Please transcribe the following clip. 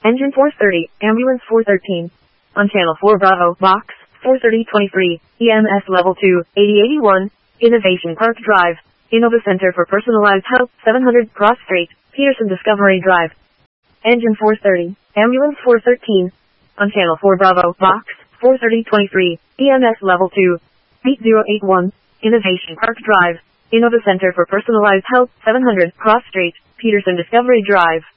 Engine 430, Ambulance 413. On Channel 4 Bravo, Box 43023, EMS Level 2, 8081, Innovation Park Drive, Innova Center for Personalized Health, 700 Cross Street, Peterson Discovery Drive. Engine 430, Ambulance 413. On Channel 4 Bravo, Box 43023, EMS Level 2, 8081, Innovation Park Drive, Innova Center for Personalized Health, 700 Cross Street, Peterson Discovery Drive.